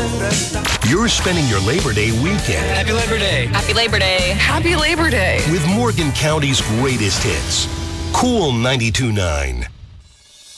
You're spending your Labor Day weekend Happy Labor Day. Happy Labor Day. Happy Labor Day. with Morgan County's greatest hits. Cool 92.9.